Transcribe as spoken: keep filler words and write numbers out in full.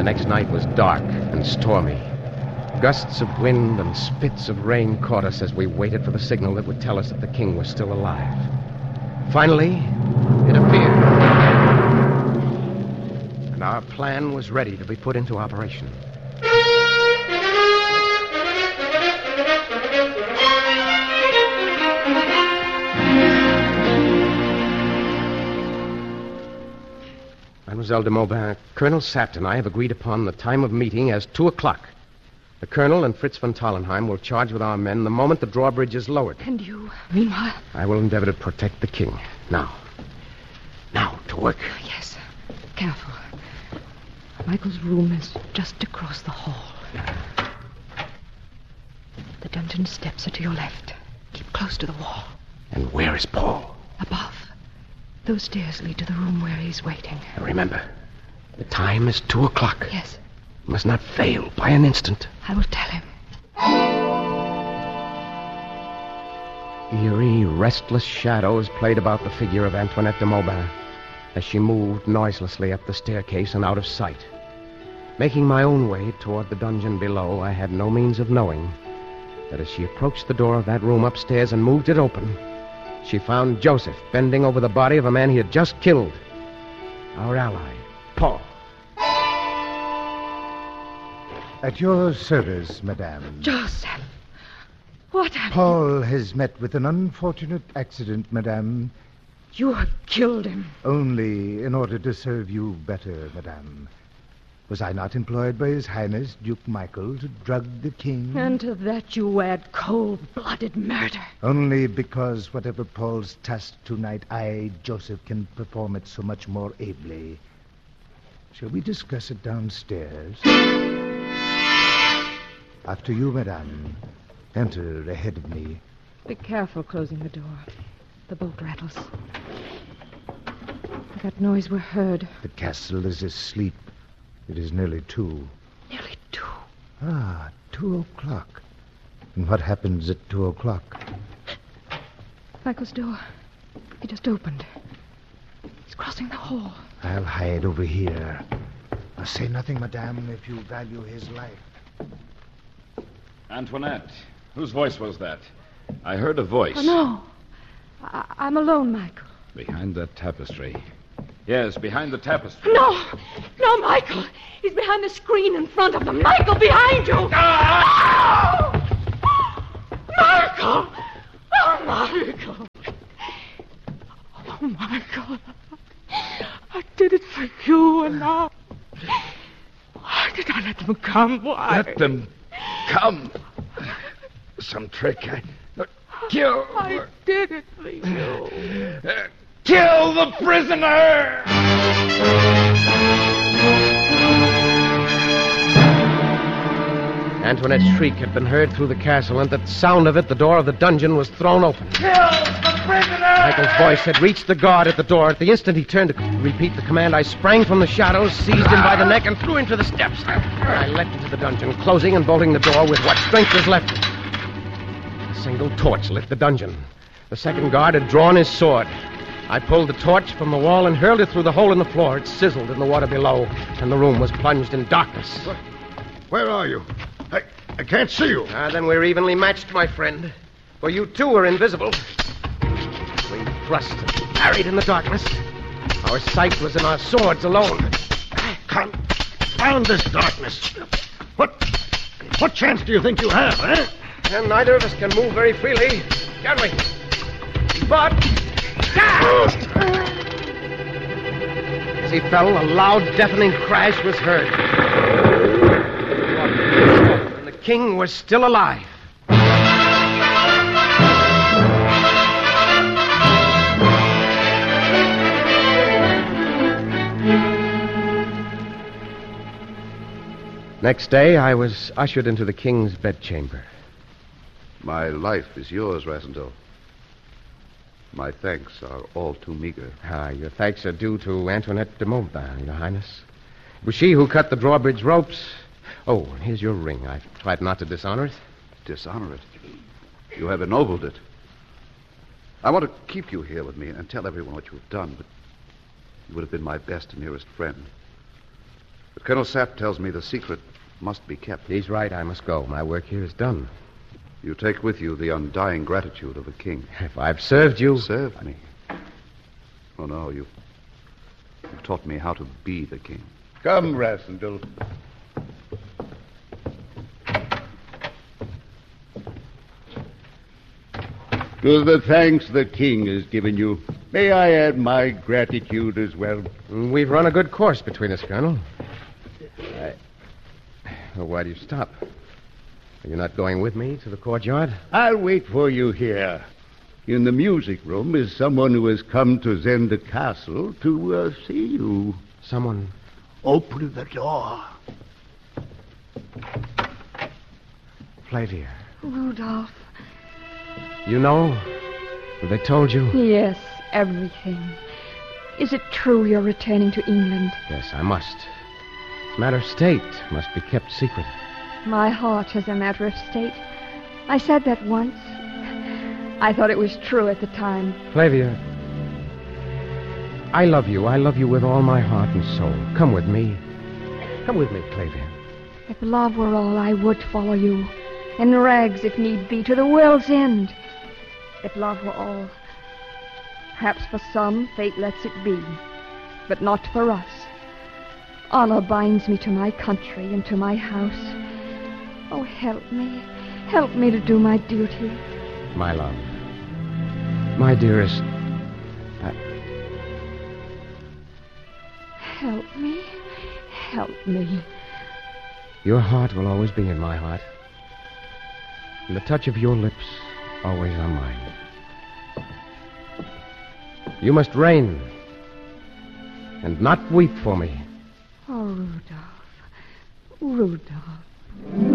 next night was dark and stormy. Gusts of wind and spits of rain caught us as we waited for the signal that would tell us that the king was still alive. Finally, it appeared. And our plan was ready to be put into operation. Mademoiselle de Maubin, Colonel Sapt and I have agreed upon the time of meeting as two o'clock. The Colonel and Fritz von Tallenheim will charge with our men the moment the drawbridge is lowered. And you, meanwhile? I will endeavor to protect the king. Now. Now, to work. Yes. Careful. Michael's room is just across the hall. The dungeon steps are to your left. Keep close to the wall. And where is Paul? Above. Those stairs lead to the room where he's waiting. And remember, the time is two o'clock. Yes. You must not fail by an instant. I will tell him. Eerie, restless shadows played about the figure of Antoinette de Maubin as she moved noiselessly up the staircase and out of sight. Making my own way toward the dungeon below, I had no means of knowing that as she approached the door of that room upstairs and moved it open, she found Joseph bending over the body of a man he had just killed. Our ally, Paul. At your service, madame. Joseph, what have Paul has met with an unfortunate accident, madame. you... You have killed him. Only in order to serve you better, madame. Was I not employed by His Highness Duke Michael to drug the king? And to that you add cold-blooded murder. Only because whatever Paul's task tonight, I, Joseph, can perform it so much more ably. Shall we discuss it downstairs? After you, madame. Enter ahead of me. Be careful closing the door. The bolt rattles. That noise we heard. The castle is asleep. It is nearly two. Nearly two. Ah, two o'clock. And what happens at two o'clock? Michael's door. He just opened. He's crossing the hall. I'll hide over here. Now say nothing, madame, if you value his life. Antoinette, whose voice was that? I heard a voice. Oh, no. I- I'm alone, Michael. Behind that tapestry. Yes, behind the tapestry. No! No, Michael! He's behind the screen in front of them. Michael, behind you! Ah! No! Michael! Oh, Michael! Oh, Michael. I did it for you, and now... Why did I let them come? Why? Let them come. Some trick. I... Kill... I did it for you. Uh, kill the prisoner! Antoinette's shriek had been heard through the castle, and at the sound of it, the door of the dungeon was thrown open. Kill the prisoner! Michael's voice had reached the guard at the door. At the instant he turned to repeat the command, I sprang from the shadows, seized him by the neck, and threw him to the steps. I leapt into the dungeon, closing and bolting the door with what strength was left. A single torch lit the dungeon. The second guard had drawn his sword. I pulled the torch from the wall and hurled it through the hole in the floor. It sizzled in the water below, and the room was plunged in darkness. What? Where are you? I, I can't see you. Ah, then we're evenly matched, my friend. For you, too, are invisible. We thrust and parried in the darkness. Our sight was in our swords alone. Confound this darkness. What, what chance do you think you have, eh? And neither of us can move very freely, can we? But... As he fell, a loud, deafening crash was heard. And the king was still alive. Next day, I was ushered into the king's bedchamber. My life is yours, Rassendyll. My thanks are all too meager. Ah, your thanks are due to Antoinette de Maubin, Your Highness. It was she who cut the drawbridge ropes. Oh, and here's your ring. I've tried not to dishonor it. Dishonor it? You have ennobled it. I want to keep you here with me and tell everyone what you have done, but you would have been my best and nearest friend. But Colonel Sapp tells me the secret must be kept. He's right. I must go. My work here is done. You take with you the undying gratitude of a king. If I've served you... Served me? Oh, no, you... You've taught me how to be the king. Come, Rassendyll. To the thanks the king has given you, may I add my gratitude as well? We've run a good course between us, Colonel. I... Well, why do you stop? Are you not going with me to the courtyard? I'll wait for you here. In the music room is someone who has come to Zenda Castle to uh, see you. Someone... Open the door. Flavia. Rudolph. You know? Have they told you? Yes, everything. Is it true you're returning to England? Yes, I must. It's a matter of state. Must be kept secret. My heart is a matter of state. I said that once. I thought it was true at the time. Flavia, I love you. I love you with all my heart and soul. Come with me. Come with me, Flavia. If love were all, I would follow you. In rags, if need be, to the world's end. If love were all, perhaps for some, fate lets it be. But not for us. Honor binds me to my country and to my house. Oh, help me. Help me to do my duty. My love. My dearest. I... Help me. Help me. Your heart will always be in my heart. And the touch of your lips always on mine. You must reign. And not weep for me. Oh, Rudolph. Rudolph.